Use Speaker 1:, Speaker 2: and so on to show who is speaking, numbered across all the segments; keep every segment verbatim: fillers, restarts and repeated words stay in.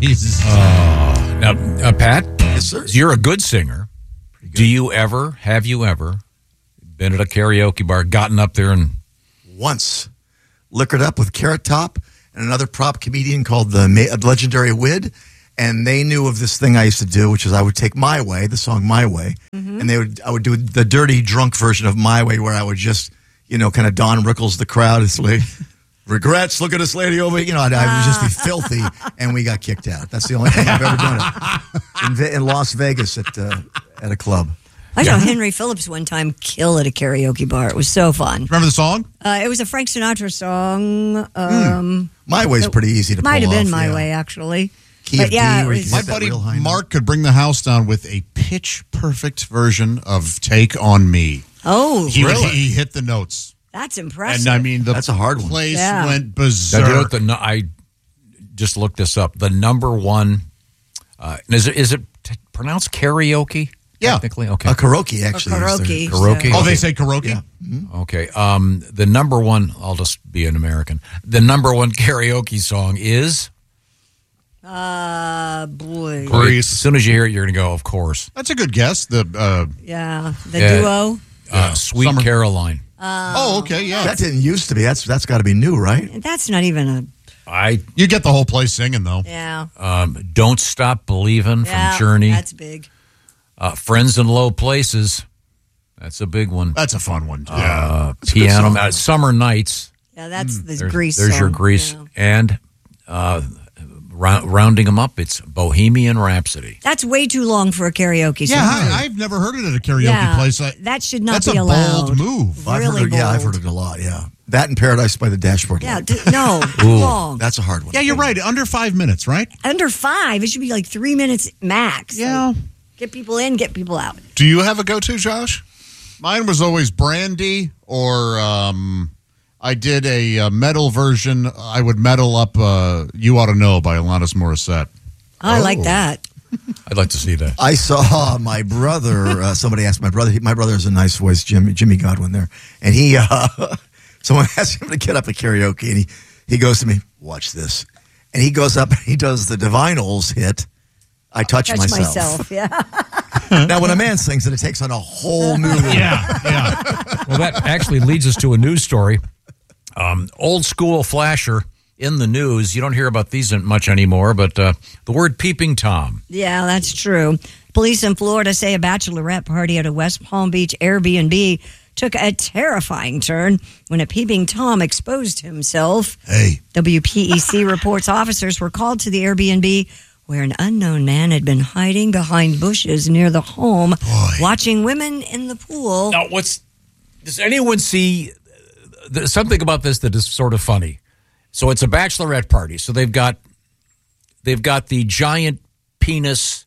Speaker 1: Jesus.
Speaker 2: Uh, now, uh, Pat,
Speaker 3: yes, sir.
Speaker 2: You're a good singer. Good. Do you ever, have you ever been at a karaoke bar, gotten up there and...
Speaker 3: Once. Liquored up with Carrot Top and another prop comedian called the Ma- legendary Wid. And they knew of this thing I used to do, which is I would take My Way, the song My Way, mm-hmm. and they would I would do the dirty drunk version of My Way, where I would just, you know, kind of Don Rickles the crowd. It's like, regrets, look at this lady over here. You know, I'd, I would just be filthy, and we got kicked out. That's the only thing I've ever done it. In, in Las Vegas at uh, at a club.
Speaker 4: I saw Henry Phillips one time kill at a karaoke bar. It was so fun.
Speaker 1: Remember the song?
Speaker 4: Uh, it was a Frank Sinatra song. Um,
Speaker 3: mm. My Way's pretty easy to pull off.
Speaker 4: Might have been My
Speaker 3: yeah.
Speaker 4: Way, actually.
Speaker 3: Key
Speaker 4: but
Speaker 3: of
Speaker 4: yeah,
Speaker 3: D, where you
Speaker 4: was,
Speaker 3: can
Speaker 1: my
Speaker 3: get that
Speaker 1: buddy
Speaker 3: real high
Speaker 1: Mark
Speaker 3: note.
Speaker 1: could bring the house down with a pitch-perfect version of Take On Me.
Speaker 4: Oh,
Speaker 1: he,
Speaker 3: really?
Speaker 1: He hit the notes.
Speaker 4: That's impressive.
Speaker 1: And I mean, the
Speaker 3: That's a hard one.
Speaker 1: place
Speaker 4: Yeah.
Speaker 1: went
Speaker 2: Now,
Speaker 1: berserk.
Speaker 2: do you know what the, no- I just looked this up. The number one, uh, is it, is it t- pronounced karaoke?
Speaker 1: Yeah.
Speaker 2: Technically? Okay.
Speaker 3: A karaoke, actually.
Speaker 4: Or
Speaker 3: is there.
Speaker 4: karaoke.
Speaker 2: Karaoke?
Speaker 1: Oh,
Speaker 2: Okay.
Speaker 1: they say karaoke?
Speaker 3: Yeah. Mm-hmm.
Speaker 2: Okay. Um, the number one, I'll just be an American. The number one karaoke song is?
Speaker 4: Uh, boy.
Speaker 1: Grease.
Speaker 2: As soon as you hear it, you're going to go, of course.
Speaker 1: That's a good guess. The uh,
Speaker 4: Yeah, the
Speaker 2: Yeah.
Speaker 4: duo.
Speaker 2: Uh,
Speaker 1: Yeah.
Speaker 2: Sweet
Speaker 1: Summer-
Speaker 2: Caroline.
Speaker 1: Oh, okay, yeah.
Speaker 3: That didn't used to be. That's that's got to be new, right?
Speaker 4: That's not even a.
Speaker 2: I
Speaker 1: You get the whole place singing, though.
Speaker 4: Yeah.
Speaker 2: um, Don't Stop Believing
Speaker 4: yeah,
Speaker 2: from Journey.
Speaker 4: That's big.
Speaker 2: Uh, Friends in Low Places. That's a big one.
Speaker 1: That's a fun one. Yeah.
Speaker 2: Uh,
Speaker 3: a good
Speaker 2: piano.
Speaker 3: song.
Speaker 2: Uh, Summer Nights.
Speaker 4: Yeah, that's the
Speaker 2: There's,
Speaker 4: Grease.
Speaker 2: there's your
Speaker 4: song.
Speaker 2: Grease.
Speaker 4: Yeah.
Speaker 2: And uh, rou- rounding them up, it's Bohemian Rhapsody.
Speaker 4: That's way too long for a karaoke song.
Speaker 1: yeah, I, I've never heard it at a karaoke
Speaker 4: Yeah,
Speaker 1: place. I,
Speaker 4: that should not
Speaker 1: that's
Speaker 4: be
Speaker 1: a
Speaker 4: allowed.
Speaker 1: bold move.
Speaker 3: I've
Speaker 4: Really
Speaker 3: heard it, yeah, I've
Speaker 4: bold.
Speaker 3: heard it a lot, yeah. That and Paradise by the Dashboard
Speaker 4: Yeah,
Speaker 3: Light.
Speaker 4: d- no, too long.
Speaker 3: That's a hard one.
Speaker 1: Yeah, you're right. Under five minutes, right?
Speaker 4: Under five, it should be like three minutes max.
Speaker 1: Yeah.
Speaker 4: Like, get people in, get people out.
Speaker 5: Do you have a go-to, Josh?
Speaker 1: Mine was always Brandy, or um, I did a, uh metal version. I would metal up uh, You Ought to Know by Alanis Morissette.
Speaker 4: I
Speaker 3: Oh.
Speaker 4: like that.
Speaker 2: I'd like to see that.
Speaker 3: I saw my brother, uh, somebody asked my brother, he, my brother has a nice voice, Jimmy, Jimmy Godwin there. And he, uh, someone asked him to get up at karaoke, and he, he goes to me, watch this. And he goes up and he does the Divinyls hit, I Touch,
Speaker 4: Touch
Speaker 3: myself.
Speaker 4: myself. Yeah.
Speaker 3: Now, when a man sings it, it takes on a whole new
Speaker 1: Yeah, yeah.
Speaker 2: Well, that actually leads us to a news story. Um, old school flasher in the news. You don't hear about these much anymore, but uh, the word peeping Tom.
Speaker 4: Yeah, that's true. Police in Florida say a bachelorette party at a West Palm Beach Airbnb took a terrifying turn when a peeping Tom exposed himself.
Speaker 3: Hey.
Speaker 4: W P E C reports officers were called to the Airbnb where an unknown man had been hiding behind bushes near the home, watching women in the pool.
Speaker 2: Now, what's does anyone see uh, something about this that is sort of funny? So it's a bachelorette party. So they've got they've got the giant penis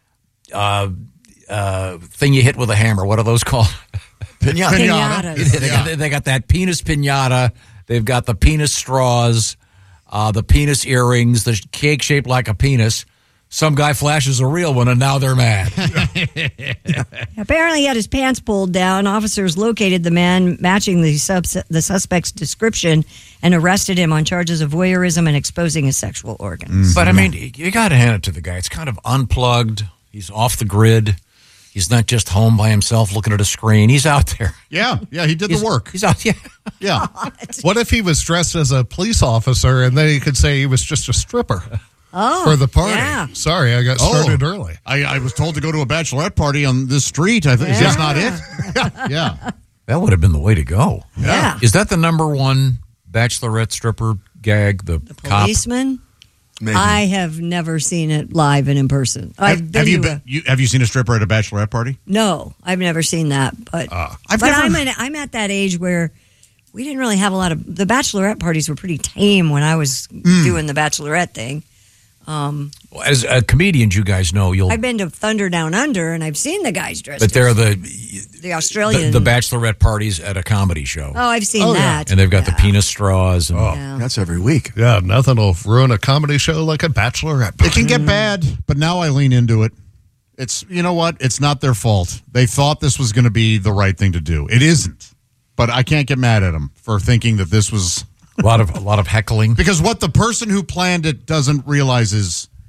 Speaker 2: uh, uh, thing you hit with a hammer. What are those called?
Speaker 3: Pinata.
Speaker 4: Pinatas.
Speaker 2: they, got, they got that penis pinata. They've got the penis straws, uh, the penis earrings, the cake shaped like a penis. Some guy flashes a real one, and now they're mad.
Speaker 4: Apparently, he had his pants pulled down. Officers located the man matching the, subs- the suspect's description and arrested him on charges of voyeurism and exposing his sexual organs.
Speaker 2: But, I mean, you got to hand it to the guy. It's kind of unplugged. He's off the grid. He's not just home by himself looking at a screen. He's out there.
Speaker 1: Yeah, yeah, he did
Speaker 2: He's,
Speaker 1: the work.
Speaker 2: He's out, yeah.
Speaker 1: Yeah.
Speaker 5: What if he was dressed as a police officer and then he could say he was just a stripper
Speaker 4: Oh,
Speaker 5: for the party?
Speaker 4: yeah.
Speaker 5: Sorry, I got started early.
Speaker 1: I, I was told to go to a bachelorette party on this street. I think is this not it? Yeah.
Speaker 2: That would have been the way to go.
Speaker 4: Yeah.
Speaker 2: Is that the number one bachelorette stripper gag? The, cop?
Speaker 4: Policeman?
Speaker 3: Maybe.
Speaker 4: I have never seen it live and in person. I've
Speaker 1: Have,
Speaker 4: been
Speaker 1: have you
Speaker 4: to
Speaker 1: been?
Speaker 4: a-
Speaker 1: You, have you seen a stripper at a bachelorette party?
Speaker 4: No, I've never seen that. But
Speaker 1: Uh, I've
Speaker 4: but
Speaker 1: never-
Speaker 4: I'm in, I'm at that age where we didn't really have a lot of the bachelorette parties were pretty tame when I was
Speaker 1: Hmm.
Speaker 4: doing the bachelorette thing. Um,
Speaker 2: Well, as uh, comedians, you guys know you'll.
Speaker 4: I've been to Thunder Down Under and I've seen the guys dressed.
Speaker 2: but they're
Speaker 4: as
Speaker 2: the
Speaker 4: the
Speaker 2: the,
Speaker 4: Australian.
Speaker 2: the bachelorette parties at a comedy show,
Speaker 4: oh, I've seen
Speaker 5: Oh, yeah.
Speaker 4: that.
Speaker 2: and they've got the
Speaker 4: Yeah.
Speaker 2: penis straws. And,
Speaker 4: Yeah.
Speaker 3: That's every week.
Speaker 5: Yeah, nothing will ruin a comedy show like a bachelorette
Speaker 1: It
Speaker 5: party.
Speaker 1: can get bad, but now I lean into it. It's you know what? It's not their fault. They thought this was going to be the right thing to do. It isn't. But I can't get mad at them for thinking that this was
Speaker 2: a lot of a lot of heckling.
Speaker 1: because what the person who planned it doesn't realize is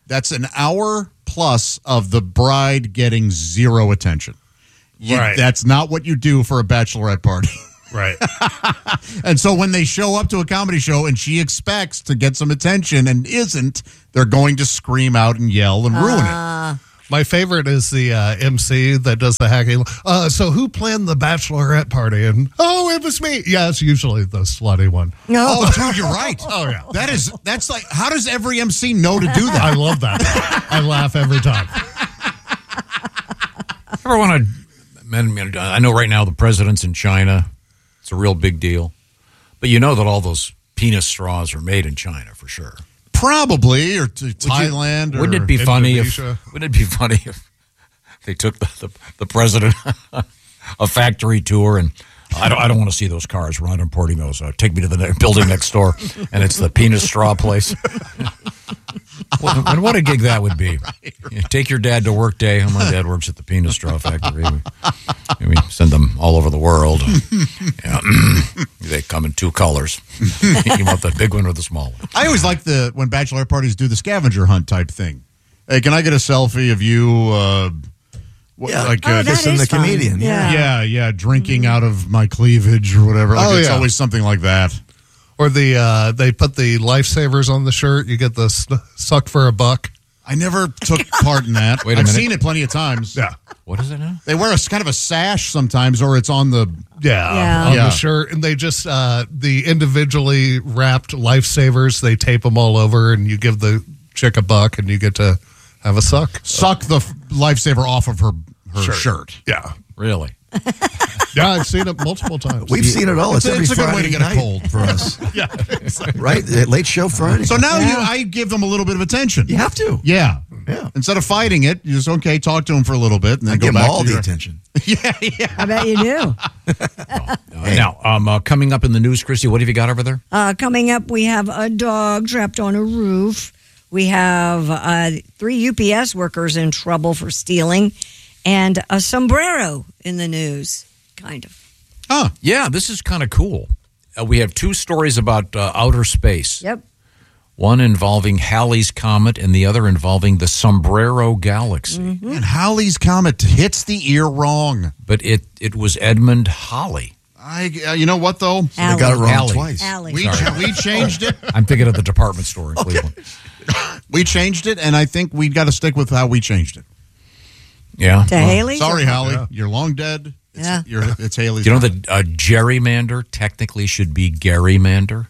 Speaker 1: That's an hour plus of the bride getting zero attention. You,
Speaker 5: Right.
Speaker 1: That's not what you do for a bachelorette party.
Speaker 5: Right.
Speaker 1: And so when they show up to a comedy show and she expects to get some attention and isn't, they're going to scream out and yell and ruin it.
Speaker 5: My favorite is the uh, M C that does the hacking. Uh, so who planned the bachelorette party? And, oh, it was me. Yeah, it's usually the slutty one.
Speaker 4: No.
Speaker 1: Oh, dude, you're right.
Speaker 5: Oh, yeah.
Speaker 1: That is, that's like, how does every M C know to do that?
Speaker 5: I love that. I laugh every time.
Speaker 2: Ever want to? I know right now the president's in China. It's a real big deal. But you know that all those penis straws are made in China for sure.
Speaker 1: Probably, or to Thailand. or
Speaker 2: Wouldn't it be funny if?
Speaker 5: Indonesia.
Speaker 2: Wouldn't it be funny if they took the the, the president a factory tour and I don't I don't want to see those cars. We're not importing those. Uh, take me to the ne- building next door, and it's the penis straw place. What, and what a gig that would be! You take your dad to work day. My dad works at the penis straw factory. We, we send them all over the world. Yeah. They come in two colors. You want the big one or the small one?
Speaker 1: I always like the when bachelorette parties do the scavenger hunt type thing. Hey, can I get a selfie of you? Uh, what,
Speaker 3: Yeah.
Speaker 1: like
Speaker 4: Oh,
Speaker 1: uh,
Speaker 4: that
Speaker 3: Kissing
Speaker 4: is
Speaker 3: the
Speaker 4: fun.
Speaker 3: comedian, yeah.
Speaker 1: yeah, yeah, drinking out of my cleavage or whatever. Like,
Speaker 5: Oh,
Speaker 1: it's
Speaker 5: yeah.
Speaker 1: always something like that.
Speaker 5: Or the uh, they put the lifesavers on the shirt. You get the sn- suck for a buck.
Speaker 1: I never took part in that.
Speaker 2: Wait a
Speaker 1: I've
Speaker 2: minute.
Speaker 1: seen it plenty of times.
Speaker 5: Yeah.
Speaker 2: What is it now?
Speaker 1: They wear a kind of a sash sometimes, or it's on the.
Speaker 5: Yeah,
Speaker 4: Yeah.
Speaker 5: on
Speaker 1: Yeah.
Speaker 5: the shirt, and they just uh, the individually wrapped lifesavers. They tape them all over, and you give the chick a buck, and you get to have a suck.
Speaker 1: Suck the f- lifesaver off of her her shirt.
Speaker 5: Shirt. Yeah,
Speaker 2: Really?
Speaker 5: yeah, I've seen it multiple times.
Speaker 3: We've seen it all. It's,
Speaker 1: It's a-
Speaker 3: every
Speaker 1: it's a good way
Speaker 3: Friday
Speaker 1: to get a
Speaker 3: night
Speaker 1: cold.
Speaker 3: for us,
Speaker 5: yeah,
Speaker 3: right? The Late Show Friday.
Speaker 1: So now you, I give them a little bit of attention.
Speaker 3: you have to.
Speaker 1: Yeah.
Speaker 3: Yeah.
Speaker 1: Instead of fighting it, you just okay, talk to them for a little bit, and then
Speaker 3: I
Speaker 1: go
Speaker 3: give them
Speaker 1: back
Speaker 3: all
Speaker 1: to
Speaker 3: the
Speaker 1: your,
Speaker 3: attention.
Speaker 1: Yeah, yeah.
Speaker 4: I bet you do.
Speaker 2: Uh, Now, um, uh, coming up in the news, Christy, what have you got over there?
Speaker 4: Uh, coming up, we have a dog trapped on a roof. We have uh, three U P S workers in trouble for stealing, and a sombrero in the news, kind of.
Speaker 1: Huh.
Speaker 2: Yeah, this is kind of cool. Uh, we have two stories about uh, outer space.
Speaker 4: Yep.
Speaker 2: One involving Halley's Comet and the other involving the Sombrero Galaxy.
Speaker 1: And Halley's Comet hits the ear wrong.
Speaker 2: But it, it was Edmund Halley.
Speaker 1: I, uh, you know what though?
Speaker 3: They got it wrong
Speaker 2: Alley.
Speaker 3: twice.
Speaker 4: Alley.
Speaker 1: We ch- we changed it.
Speaker 2: I'm thinking of the department store in Cleveland.
Speaker 1: We changed it, and I think we got to stick with how we changed it.
Speaker 2: Yeah.
Speaker 4: To Haley?
Speaker 1: Sorry, Hallie, you're long dead. It's,
Speaker 4: Yeah.
Speaker 1: you're, it's Haley's.
Speaker 2: Do you know
Speaker 1: Comet.
Speaker 2: that uh, gerrymander technically should be Garymander?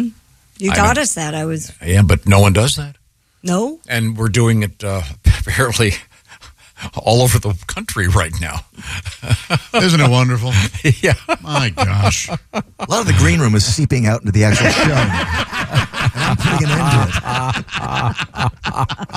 Speaker 4: You
Speaker 2: I
Speaker 4: taught
Speaker 2: know.
Speaker 4: us that. I was,
Speaker 2: Yeah, but no one does that.
Speaker 4: no?
Speaker 2: And we're doing it uh, apparently all over the country right now.
Speaker 1: Isn't it wonderful?
Speaker 2: Yeah.
Speaker 1: My gosh.
Speaker 3: A lot of the green room is seeping out into the actual show. And I'm putting an end to it.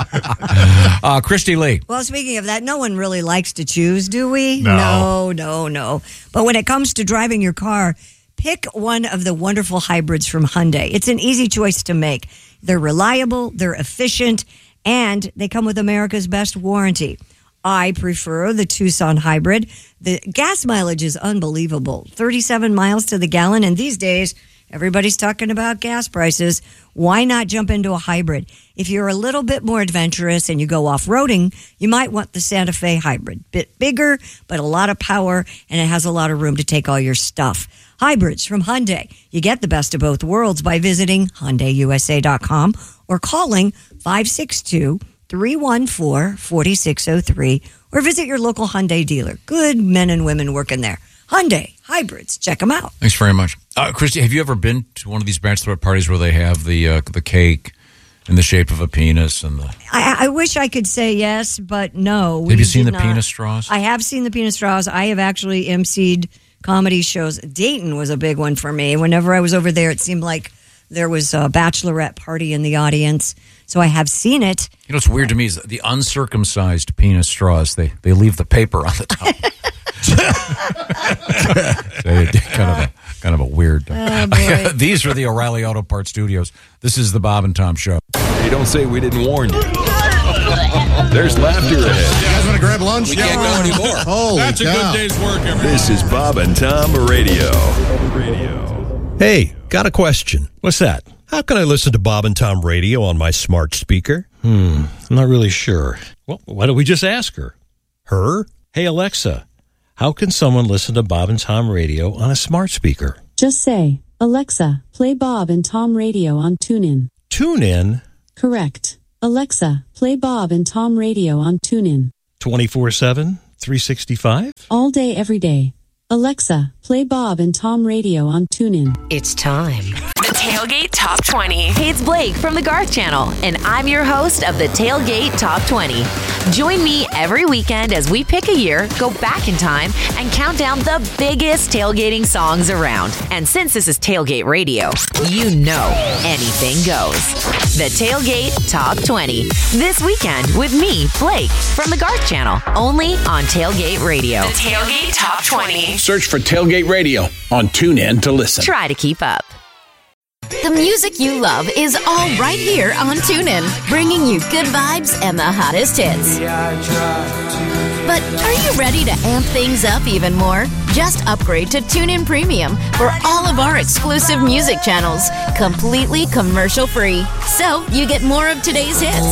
Speaker 2: Uh, Christy Lee.
Speaker 4: Well, speaking of that, no one really likes to choose, do we?
Speaker 5: No.
Speaker 4: no, no, no. But when it comes to driving your car, pick one of the wonderful hybrids from Hyundai. It's an easy choice to make. They're reliable, they're efficient, and they come with America's best warranty. I prefer the Tucson hybrid. The gas mileage is unbelievable, thirty-seven miles to the gallon, and these days everybody's talking about gas prices. Why not jump into a hybrid? If you're a little bit more adventurous and you go off-roading, you might want the Santa Fe hybrid. Bit bigger, but a lot of power, and it has a lot of room to take all your stuff. Hybrids from Hyundai. You get the best of both worlds by visiting Hyundai U S A dot com or calling five six two, three one four, four six zero three or visit your local Hyundai dealer. Good men and women working there. Hyundai Hybrids. Check them out.
Speaker 2: Thanks very much. Uh, Christy, have you ever been to one of these bachelorette parties where they have the uh, the cake in the shape of a penis and the?
Speaker 4: I, I wish I could say yes, but no. we
Speaker 2: Have you seen
Speaker 4: did
Speaker 2: the
Speaker 4: not.
Speaker 2: penis straws?
Speaker 4: I have seen the penis straws. I have actually emceed comedy shows. Dayton was a big one for me. Whenever I was over there, it seemed like there was a bachelorette party in the audience. So I have seen it.
Speaker 2: You know what's weird to me is the uncircumcised penis straws. They they leave the paper on the top. They- they kind of a kind of a weird.
Speaker 4: Oh, boy.
Speaker 2: These are the O'Reilly Auto Parts Studios. This is the Bob and Tom Show.
Speaker 6: Hey, don't say we didn't warn you. There's laughter ahead.
Speaker 1: You guys want to grab lunch?
Speaker 7: We can't go anymore.
Speaker 1: Holy
Speaker 7: That's a
Speaker 1: cow.
Speaker 7: good day's work, everybody.
Speaker 6: This is Bob and Tom Radio. Radio.
Speaker 8: Hey, got a question. What's that? How can I listen to Bob and Tom Radio on my smart speaker?
Speaker 7: Hmm, I'm not really sure. Well, why don't we just ask her? Her? Hey, Alexa, how can someone listen to Bob and Tom Radio on a smart speaker?
Speaker 8: Just say, Alexa, play Bob and Tom Radio on TuneIn.
Speaker 7: TuneIn?
Speaker 8: Correct. Alexa, play Bob and Tom Radio on TuneIn.
Speaker 7: twenty-four seven, three sixty-five?
Speaker 8: All day, every day. Alexa, play Bob and Tom Radio on TuneIn.
Speaker 9: It's time. The Tailgate Top twenty. Hey, it's Blake from the Garth Channel, and I'm your host of the Tailgate Top twenty. Join me every weekend as we pick a year, go back in time, and count down the biggest tailgating songs around. And since this is Tailgate Radio, you know anything goes. The Tailgate Top twenty. This weekend with me, Blake, from the Garth Channel, only on Tailgate Radio. The Tailgate Top twenty.
Speaker 10: Search for Tailgate Radio on TuneIn to listen.
Speaker 9: Try to keep up.
Speaker 11: The music you love is all right here on TuneIn, bringing you good vibes and the hottest hits. But are you ready to amp things up even more? Just upgrade to TuneIn Premium for all of our exclusive music channels, completely commercial free. So you get more of today's hits,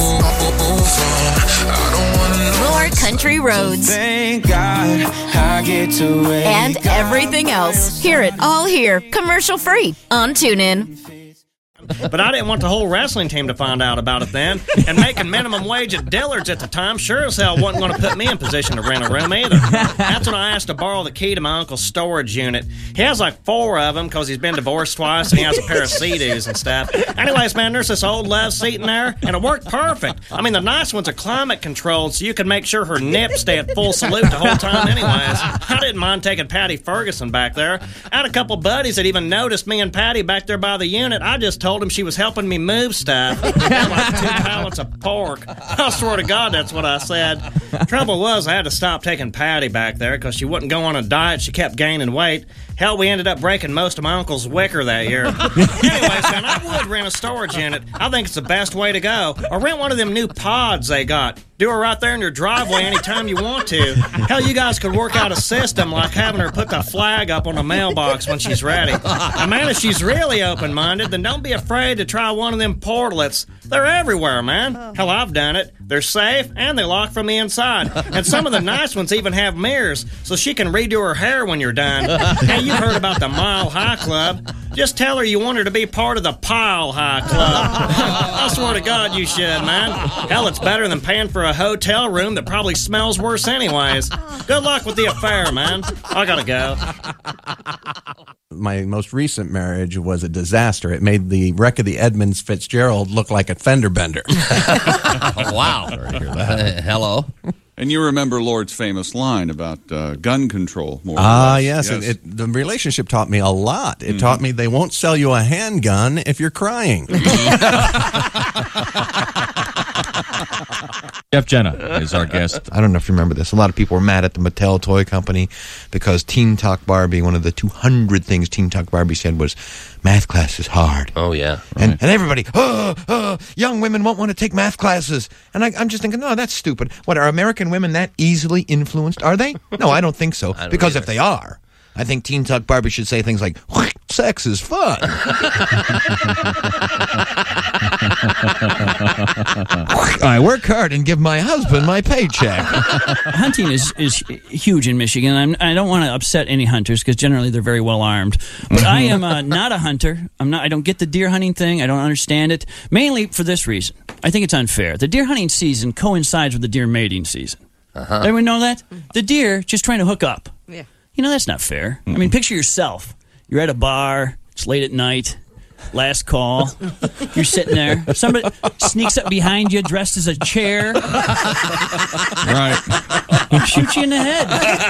Speaker 11: more country roads,
Speaker 12: Thank God I get to wake
Speaker 11: and everything else. Hear it all here, commercial free on TuneIn.
Speaker 13: But I didn't want the whole wrestling team to find out about it then. And making minimum wage at Dillard's at the time sure as hell wasn't going to put me in position to rent a room either. That's when I asked to borrow the key to my uncle's storage unit. He has like four of them because he's been divorced twice and he has a pair of Sea-Doos and stuff. Anyways, man, there's this old love seat in there and it worked perfect. I mean, the nice ones are climate controlled so you can make sure her nips stay at full salute the whole time anyways. I didn't mind taking Patty Ferguson back there. I had a couple buddies that even noticed me and Patty back there by the unit. I just told him she was helping me move stuff. Like two pallets of pork. I swear to God, that's what I said. Trouble was, I had to stop taking Patty back there because she wouldn't go on a diet. She kept gaining weight. Hell, we ended up breaking most of my uncle's wicker that year. Anyways, man, I would rent a storage unit. I think it's the best way to go. Or rent one of them new pods they got. Do her right there in your driveway anytime you want to. Hell, you guys could work out a system like having her put the flag up on the mailbox when she's ready. And man, if she's really open-minded, then don't be afraid to try one of them portlets. They're everywhere, man. Hell, I've done it. They're safe, and they lock from the inside. And some of the nice ones even have mirrors, so she can redo her hair when you're done. Hey, you've heard about the Mile High Club. Just tell her you want her to be part of the Pile High Club. I swear to God you should, man. Hell, it's better than paying for a hotel room that probably smells worse anyways. Good luck with the affair, man. I gotta go.
Speaker 14: My most recent marriage was a disaster. It made the wreck of the Edmunds Fitzgerald look like a fender bender.
Speaker 15: Wow. Sorry to hear that. Uh, hello.
Speaker 16: And you remember Lord's famous line about uh, gun control, more or
Speaker 14: Ah,
Speaker 16: less.
Speaker 14: yes.
Speaker 16: yes.
Speaker 14: It, it, the relationship taught me a lot. It mm-hmm. taught me they won't sell you a handgun if you're crying.
Speaker 7: Jeff Jenna is our guest.
Speaker 17: I don't know if you remember this. A lot of people were mad at the Mattel toy company because Teen Talk Barbie, one of the two hundred things Teen Talk Barbie said was, math class is hard.
Speaker 15: Oh, yeah.
Speaker 17: Right. And, and everybody, oh, oh, young women won't want to take math classes. And I, I'm just thinking, no, that's stupid. What, are American women that easily influenced? Are they? No, I don't think so.
Speaker 15: don't
Speaker 17: because
Speaker 15: either.
Speaker 17: if they are, I think Teen Talk Barbie should say things like, sex is fun. I work hard and give my husband my paycheck.
Speaker 18: Hunting is, is huge in Michigan. I'm, I don't want to upset any hunters because generally they're very well armed. But I am uh, not a hunter. I'm not. I don't get the deer hunting thing. I don't understand it. Mainly for this reason. I think it's unfair. The deer hunting season coincides with the deer mating season. Uh-huh. Everyone know that? The deer just trying to hook up.
Speaker 4: Yeah.
Speaker 18: You know, that's not fair. Mm-hmm. I mean, picture yourself. You're at a bar. It's late at night. Last call. You're sitting there. Somebody sneaks up behind you dressed as a chair.
Speaker 16: Right.
Speaker 18: Shoot you in the head.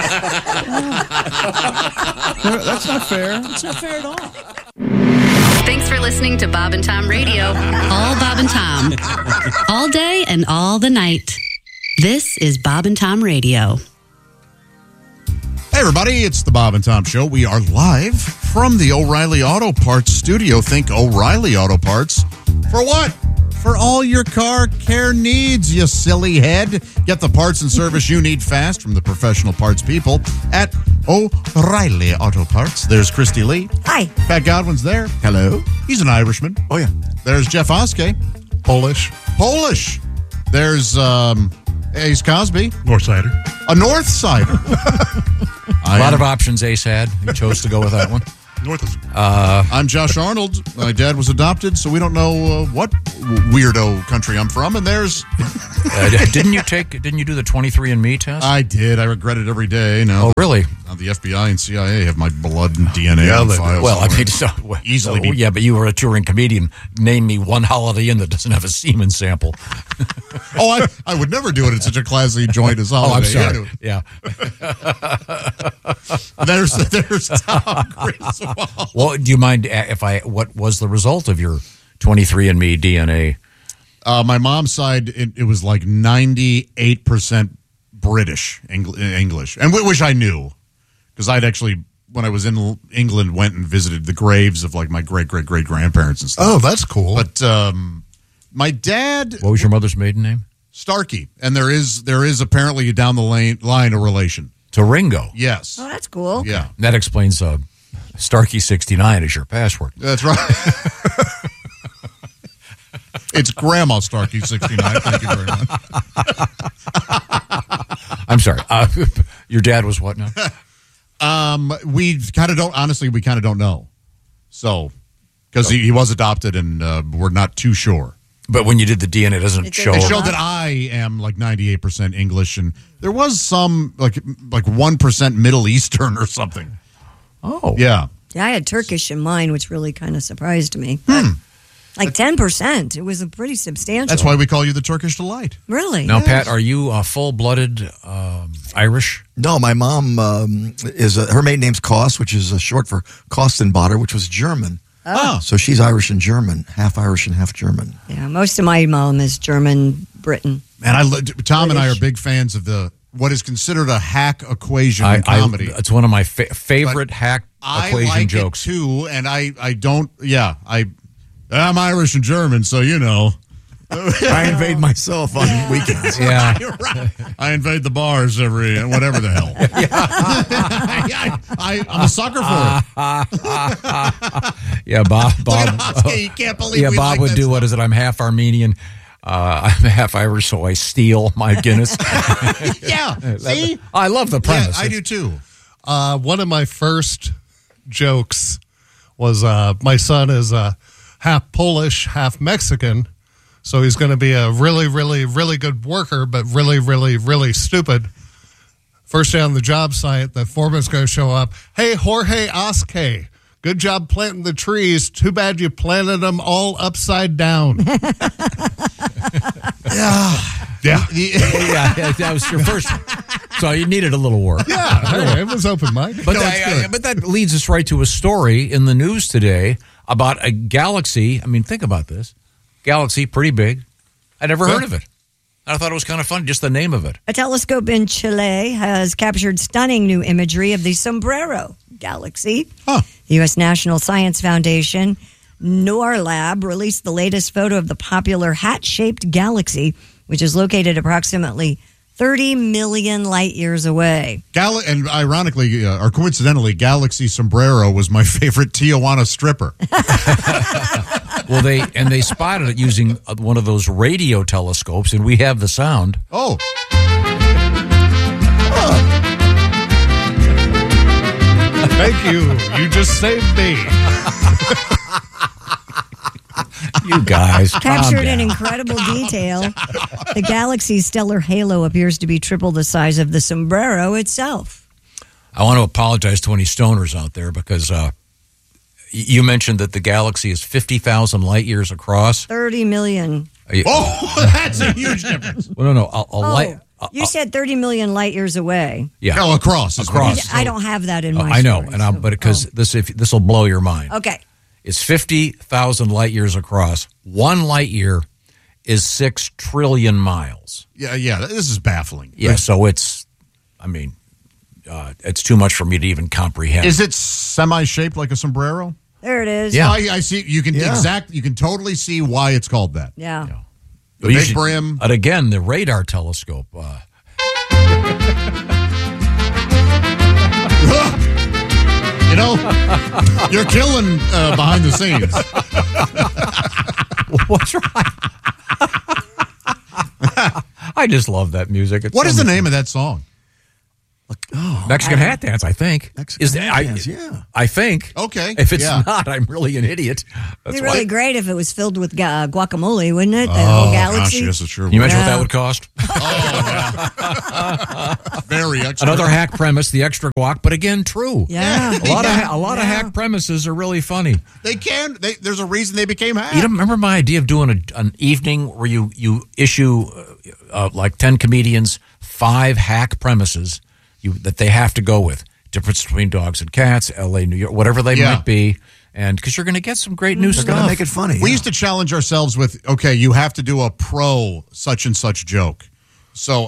Speaker 16: That's not fair.
Speaker 18: It's not fair at all.
Speaker 19: Thanks for listening to Bob and Tom Radio. All Bob and Tom. All day and all the night. This is Bob and Tom Radio.
Speaker 1: Hey, everybody, it's the Bob and Tom Show. We are live from the O'Reilly Auto Parts studio. Think O'Reilly Auto Parts. For what? For all your car care needs, you silly head. Get the parts and service you need fast from the professional parts people at O'Reilly Auto Parts. There's Christy Lee.
Speaker 4: Hi.
Speaker 1: Pat Godwin's there.
Speaker 3: Hello.
Speaker 1: He's an Irishman.
Speaker 3: Oh, yeah.
Speaker 1: There's Jeff Oskey.
Speaker 5: Polish.
Speaker 1: Polish. There's um, Ace Cosby.
Speaker 5: North Sider.
Speaker 1: A North Sider.
Speaker 2: A lot of options Ace had. He chose to go with that one.
Speaker 5: North is.
Speaker 2: Uh,
Speaker 1: I'm Josh Arnold. My dad was adopted, so we don't know uh, what weirdo country I'm from. And there's.
Speaker 2: uh, didn't you take? Didn't you do the twenty-three and me test?
Speaker 1: I did. I regret it every day. Now,
Speaker 2: oh, really?
Speaker 1: Now the F B I and C I A have my blood and D N A
Speaker 5: Yeah,
Speaker 1: on
Speaker 5: they
Speaker 1: file.
Speaker 2: Well, I mean, so well,
Speaker 1: easily.
Speaker 2: So,
Speaker 1: Be-
Speaker 2: yeah, but you were a touring comedian. Name me one Holiday Inn that doesn't have a semen sample.
Speaker 1: oh, I, I would never do it at such a classy joint as Holiday.
Speaker 2: Oh, I'm sorry.
Speaker 1: Yeah.
Speaker 2: Yeah.
Speaker 1: there's there's Tom Griswold.
Speaker 2: Well, do you mind if I? What was the result of your twenty-three and me D N A?
Speaker 1: Uh, my mom's side, it, it was like ninety-eight percent British Engl- English, and which I knew because I'd actually, when I was in England, went and visited the graves of like my great great great grandparents and stuff.
Speaker 5: Oh, that's cool.
Speaker 1: But um, my dad.
Speaker 2: What was your mother's maiden name?
Speaker 1: Starkey, and there is there is apparently down the lane, line a relation
Speaker 2: to Ringo.
Speaker 1: Yes.
Speaker 4: Oh, that's cool.
Speaker 1: Yeah,
Speaker 2: that explains. Uh, Starkey sixty-nine is your password.
Speaker 1: That's right. It's Grandma Starkey sixty-nine. Thank you very much.
Speaker 2: I'm sorry. Uh, your dad was what now?
Speaker 1: um, we kind of don't. Honestly, we kind of don't know. So, because he, he was adopted, and uh, we're not too sure.
Speaker 2: But when you did the D N A, it doesn't
Speaker 1: It
Speaker 2: show.
Speaker 1: It showed that I am like ninety-eight percent English, and there was some like like one percent Middle Eastern or something.
Speaker 2: Oh,
Speaker 1: yeah.
Speaker 4: Yeah, I had Turkish in mine, which really kind of surprised me. Hmm. Like ten percent. It was a pretty substantial.
Speaker 1: That's why we call you the Turkish Delight.
Speaker 4: Really?
Speaker 2: Now,
Speaker 4: Yes.
Speaker 2: Pat, are you uh, full-blooded um, Irish?
Speaker 3: No, my mom um, is a, her maiden name's Koss, which is uh, short for Kostenbader, which was German.
Speaker 4: Oh.
Speaker 3: So she's Irish and German, half Irish and half German.
Speaker 4: Yeah, most of my mom is German, Britain.
Speaker 1: And I, lo- Tom and I are big fans of the what is considered a hack equation
Speaker 2: I,
Speaker 1: in comedy.
Speaker 2: I, it's one of my fa- favorite
Speaker 1: But
Speaker 2: hack
Speaker 1: I
Speaker 2: equation
Speaker 1: like
Speaker 2: jokes.
Speaker 1: it too, and I, I don't. Yeah, I, I'm Irish and German, so you know.
Speaker 3: I invade myself on weekends.
Speaker 2: Yeah.
Speaker 1: You're right. I invade the bars every whatever the hell. Yeah. I, I, I'm a sucker for it.
Speaker 2: Yeah, Bob. Bob.
Speaker 1: Look at Husky, you can't believe
Speaker 2: yeah,
Speaker 1: we
Speaker 2: Bob
Speaker 1: like
Speaker 2: would
Speaker 1: that
Speaker 2: do.
Speaker 1: stuff.
Speaker 2: What is it? I'm half Armenian. Uh, I'm half Irish, so I steal my Guinness.
Speaker 1: Yeah, see?
Speaker 2: I love the premise.
Speaker 1: Yeah, I do too.
Speaker 5: Uh, one of my first jokes was uh, my son is uh, half Polish, half Mexican. So he's going to be a really, really, really good worker, but really, really, really stupid. First day on the job site, the foreman's going to show up. Hey, Jorge Osque, good job planting the trees. Too bad you planted them all upside down.
Speaker 1: Yeah.
Speaker 5: Yeah.
Speaker 2: yeah, yeah, that was your first. So you needed a little work.
Speaker 5: Yeah, hey, it was open-minded.
Speaker 2: But,
Speaker 5: No,
Speaker 2: that,
Speaker 5: it's good.
Speaker 2: but that leads us right to a story in the news today about a galaxy. I mean, think about this. Galaxy, pretty big. I never heard
Speaker 4: Yeah.
Speaker 2: of it. I thought it was kind of fun, just the name of it.
Speaker 4: A telescope in Chile has captured stunning new imagery of the Sombrero Galaxy. The U S National Science Foundation NORLab released the latest photo of the popular hat-shaped galaxy, which is located approximately thirty million light years away.
Speaker 1: Gal- and ironically, uh, or coincidentally, Galaxy Sombrero was my favorite Tijuana stripper.
Speaker 2: Well, they and they spotted it using uh, one of those radio telescopes, and we have the sound.
Speaker 1: Oh.
Speaker 5: Thank you. You just saved me.
Speaker 2: You guys. calm
Speaker 4: Captured in
Speaker 2: down.
Speaker 4: incredible detail, the galaxy's stellar halo appears to be triple the size of the sombrero itself.
Speaker 2: I want to apologize to any stoners out there because uh, y- you mentioned that the galaxy is fifty thousand light years across.
Speaker 4: thirty million.
Speaker 2: Are you-
Speaker 1: Oh, that's a huge difference.
Speaker 2: Well, no, no. A, a
Speaker 4: Oh,
Speaker 2: light. a-
Speaker 4: you said thirty million light years away.
Speaker 2: Yeah.
Speaker 1: Oh, across. is what
Speaker 2: Across.
Speaker 1: he-
Speaker 4: I don't have that in
Speaker 2: Oh,
Speaker 4: my
Speaker 2: I know,
Speaker 4: story,
Speaker 2: and I'm,
Speaker 4: so-
Speaker 2: but because this if this will blow your mind.
Speaker 4: Okay.
Speaker 2: It's fifty thousand light years across. One light year is six trillion miles.
Speaker 1: Yeah, yeah. This is baffling.
Speaker 2: Yeah, so it's, I mean, uh, it's too much for me to even comprehend.
Speaker 1: Is it semi-shaped like a sombrero?
Speaker 4: There it is.
Speaker 2: Yeah.
Speaker 1: I, I see. You can
Speaker 2: Yeah.
Speaker 1: exact. You can totally see why it's called that.
Speaker 4: Yeah.
Speaker 1: The
Speaker 2: Well, you
Speaker 1: big
Speaker 2: should-
Speaker 1: brim.
Speaker 2: And again, the radar telescope. Uh,
Speaker 1: You know, you're killing uh, behind the scenes.
Speaker 2: What's right? I just love that music. It's
Speaker 1: What
Speaker 2: so
Speaker 1: is the
Speaker 2: much
Speaker 1: name
Speaker 2: fun.
Speaker 1: of that song?
Speaker 3: Oh,
Speaker 2: Mexican Hat Dance, I think.
Speaker 3: Mexican
Speaker 2: is
Speaker 3: Hat
Speaker 2: I,
Speaker 3: Dance, yeah.
Speaker 2: I think.
Speaker 1: Okay.
Speaker 2: If it's
Speaker 1: yeah.
Speaker 2: not, I'm really an idiot.
Speaker 4: It'd
Speaker 2: That's
Speaker 4: be really
Speaker 2: why.
Speaker 4: great if it was filled with gu- guacamole, wouldn't it? The
Speaker 1: Oh,
Speaker 4: whole
Speaker 1: gosh,
Speaker 4: galaxy.
Speaker 1: yes, it sure
Speaker 2: Can you imagine
Speaker 4: Yeah.
Speaker 2: what that would cost?
Speaker 1: Very extra.
Speaker 2: Another hack premise, the extra guac, but again, true.
Speaker 4: Yeah.
Speaker 2: A lot
Speaker 1: Yeah.
Speaker 2: of a lot of
Speaker 4: Yeah.
Speaker 2: hack premises are really funny.
Speaker 1: They can. They, there's a reason they became hack.
Speaker 2: You don't remember my idea of doing a, an evening where you you issue uh, uh, like ten comedians five hack premises you that they have to go with. Difference between dogs and cats, L A, New York, whatever they
Speaker 1: Yeah.
Speaker 2: might be, and because you're going to get some great new
Speaker 3: They're
Speaker 2: stuff.
Speaker 3: going to make it funny.
Speaker 1: We
Speaker 3: yeah.
Speaker 1: used to challenge ourselves with, okay, you have to do a pro such and such joke. So